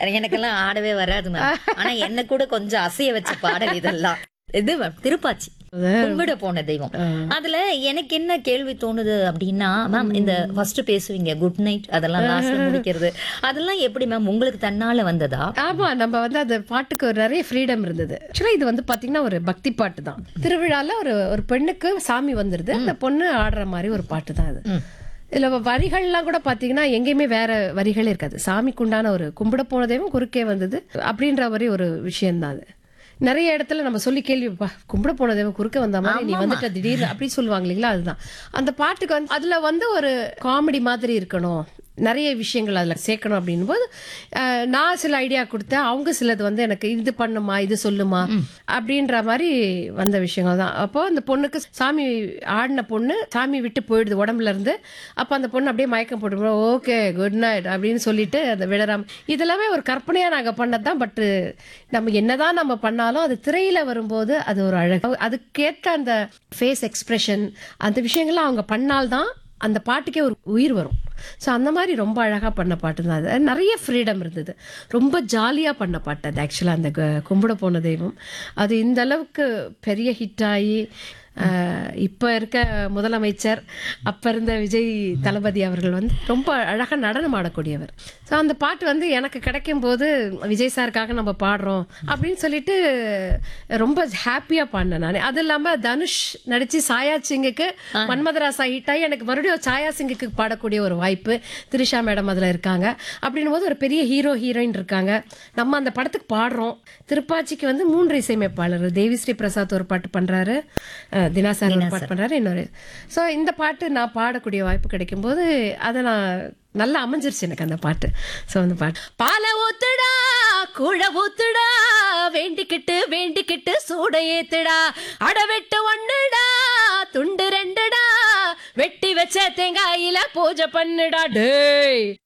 எனக்கெல்லாம் ஆடவே வராது மேம். ஆனா என்ன கூட கொஞ்சம் அசைய வச்ச பாடல் இதெல்லாம். இது மேம் திருப்பாச்சி கும்பிட போன தெய்வம். அதுல எனக்கு என்ன கேள்வி தோணுது அப்படின்னா மேம், இந்த ஃபர்ஸ்ட் பேசுவீங்க குட் நைட், அதெல்லாம் லாஸ்ட்ல முடிக்கிறது, அதெல்லாம் எப்படி மேம் உங்களுக்கு தன்னால வந்ததா? ஆமா, நம்ம அந்த பாட்டுக்கு ஒரு நிறைய ஃப்ரீடம் இருந்தது. ஆக்சுவலா இது பாத்தீங்கன்னா ஒரு பக்தி பாட்டு தான். திருவிழால ஒரு பெண்ணுக்கு சாமி வந்துருது, அந்த பொண்ணு ஆடுற மாதிரி ஒரு பாட்டு தான் அது. இதுல வரிகள்லாம் கூட பாத்தீங்கன்னா எங்கேயுமே வேற வரிகளே இருக்காது. சாமிக்கு உண்டான ஒரு கும்பிட போனதையும் குறுக்கே வந்தது அப்படின்ற மாதிரி ஒரு விஷயம் தான் அது. நிறைய இடத்துல நம்ம சொல்லி கேள்விப்பா, கும்பிட போனதேவன் குறுக்க வந்த மாதிரி நீ வந்துட்ட திடீர்னு அப்படி சொல்லுவாங்க இல்லைங்களா. அதுதான் அந்த பாட்டுக்கு அதுல ஒரு காமெடி மாதிரி இருக்கணும், நிறைய விஷயங்கள் அதில் சேர்க்கணும் அப்படின் போது நான் சில ஐடியா கொடுத்தேன். அவங்க சிலது எனக்கு இது பண்ணுமா இது சொல்லுமா அப்படின்ற மாதிரி வந்த விஷயங்கள் தான். அப்போ அந்த பொண்ணுக்கு சாமி ஆடின பொண்ணு சாமி விட்டு போயிடுது உடம்புல இருந்து. அப்போ அந்த பொண்ணு அப்படியே மயக்கம் போட்டு ஓகே குட் நைட் அப்படின்னு சொல்லிட்டு அதை விடறாம, இதெல்லாமே ஒரு கற்பனையா நாங்கள் பண்ணது தான். பட் நம்ம என்னதான் நம்ம பண்ணாலும் அது திரையில வரும்போது அது ஒரு அழகு, அதுக்கேற்ற அந்த ஃபேஸ் எக்ஸ்பிரஷன் அந்த விஷயங்கள்லாம் அவங்க பண்ணால்தான் அந்த பாட்டுக்கே ஒரு உயிர் வரும். ஸோ அந்த மாதிரி ரொம்ப அழகாக பண்ண பாட்டு தான் அது. நிறைய ஃப்ரீடம் இருந்தது, ரொம்ப ஜாலியாக பண்ண பாட்டு அது. ஆக்சுவலாக அந்த கும்பிட போன தெய்வம் அது இந்த அளவுக்கு பெரிய ஹிட் ஆகி இப்போ இருக்க முதலமைச்சர் அப்போ இருந்த விஜய் தளபதி அவர்கள் ரொம்ப அழகாக நடனம் ஆடக்கூடியவர். ஸோ அந்த பாட்டு எனக்கு கிடைக்கும் போது விஜய் சாருக்காக நம்ம பாடுறோம் அப்படின்னு சொல்லிட்டு ரொம்ப ஹாப்பியாக பாடினேன் நான். அது இல்லாமல் தனுஷ் நடித்து சாயா சிங்குக்கு மன்மதராசா ஹிட் ஆகி எனக்கு மறுபடியும் சாயா சிங்குக்கு பாடக்கூடிய ஒரு வாய்ப்பு. திரிஷா மேடம் அதில் இருக்காங்க. அப்படின்னும் போது ஒரு பெரிய ஹீரோயின் இருக்காங்க, நம்ம அந்த படத்துக்கு பாடுறோம். திருப்பாச்சிக்கு 3 இசையமைப்பாளர், தேவிஸ்ரீ பிரசாத் ஒரு பாட்டு பண்ணுறாரு, தினாசார் ஒரு பாட்டு பண்றாரு, இன்னொரு. ஸோ இந்த பாட்டு நான் பாடக்கூடிய வாய்ப்பு கிடைக்கும் போது அதை நான் நல்லா அமைஞ்சிருச்சு எனக்கு அந்த பாட்டு. ஸோ அந்த பாட்டு பால ஊத்துடா கூழ ஊத்துடா வேண்டிக்கிட்டு வேண்டிக்கிட்டு சூட ஏத்துடா அடவெட்டு ஒண்ணுடா துண்டு 2டா வெட்டி வச்ச தேங்காயில பூஜை பண்ணுடா டேய்.